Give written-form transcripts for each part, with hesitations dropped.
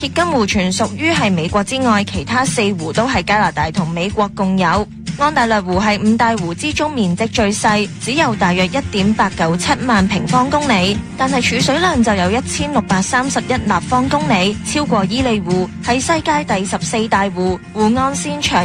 傑金湖全屬於係美國之外，其他4湖都係加拿大同美國共有。安大略湖係5大湖之中面積最細，只有大約1.897萬平方公里，但係儲水量就有1631立方公里，超過伊利湖，係世界第14大湖，湖岸線長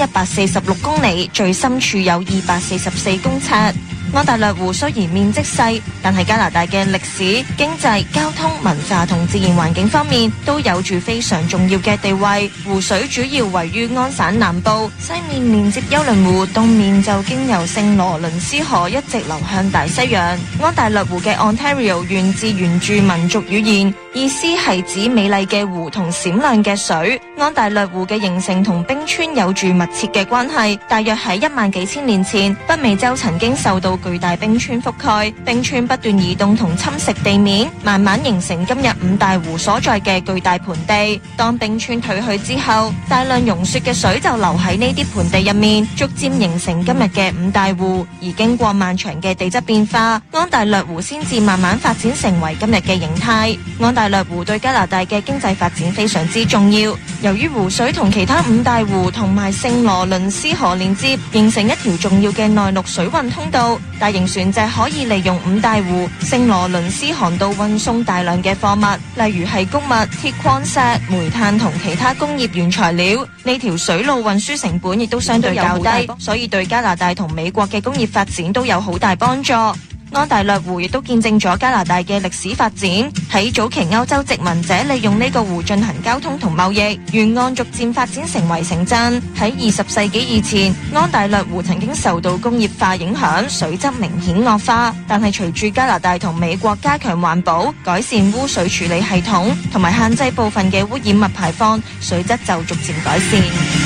1146公里，最深處有244公尺。安大略湖雖然面積細，但係加拿大嘅歷史、經濟、交通、文化同自然環境方面都有住非常重要嘅地位。湖水主要位於安省南部，西面連接休倫湖，東面就經由聖羅倫斯河一直流向大西洋。安大略湖嘅 Ontario 源自原住民族語言，意思係指美麗嘅湖同閃亮嘅水。安大略湖嘅形成同冰川有住密切嘅關係，大約喺1萬幾千年前，北美洲曾經受到巨大冰川覆蓋，冰川不斷移動同侵蝕地面，慢慢形成今日5大湖所在嘅巨大盆地。當冰川退去之後，大量融雪嘅水就留喺呢啲盆地入面，逐漸形成今日嘅5大湖。而經過漫長嘅地質變化，安大略湖先至慢慢發展成為今日嘅形態。安大略湖對加拿大嘅經濟發展非常之重要，由於湖水同其他5大湖同埋聖羅倫斯河連接，形成一條重要嘅內陸水運通道。大型船隻可以利用5大湖聖羅倫斯航道運送大量嘅貨物，例如係穀物、鐵礦石、煤炭同其他工業原材料。呢條水路運輸成本亦都相對較低，所以對加拿大同美國嘅工業發展都有好大幫助。安大略湖亦都見證咗加拿大嘅歷史發展。喺早期歐洲殖民者利用呢個湖進行交通同貿易，沿岸逐漸發展成為城鎮。喺20世紀以前，安大略湖曾經受到工業化影響，水質明顯惡化。但係隨住加拿大同美國加強環保、改善污水處理系統同埋限制部分嘅污染物排放，水質就逐漸改善。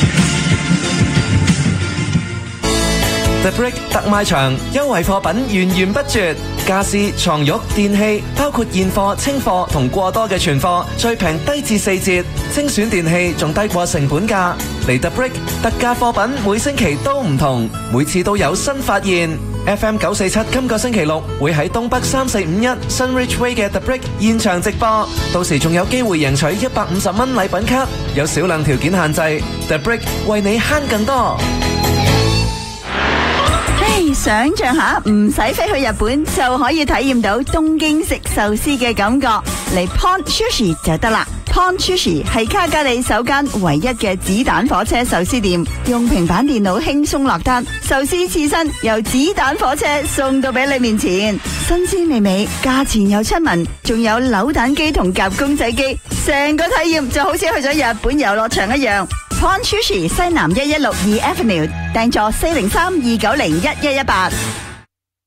The Brick 特賣場，優惠貨品源源不絕，家私、床褥、電器，包括現貨、清貨同過多嘅存貨，最平低至4折，精選電器仲低過成本價。嚟 The Brick 特價貨品每星期都唔同，每次都有新發現。FM 947今個星期六會喺東北3451 Sunridge Way 嘅 The Brick 現場直播，到時仲有機會贏取150蚊禮品卡，有少量條件限制。The Brick 為你慳更多。 想象下，唔使飛去日本就可以體驗到東京食壽司嘅感覺，嚟 Pon Sushi 就得啦。Pon Sushi 係卡加里首間唯一嘅子彈火車壽司店，用平板電腦輕鬆落單，壽司刺身由子彈火車送到俾你面前，新鮮美味，價錢又親民，仲有扭蛋機同夾公仔機，成個體驗就好似去咗日本遊樂場一樣。Pon Sushi 西南1162 Avenue， 訂座403-290-1118。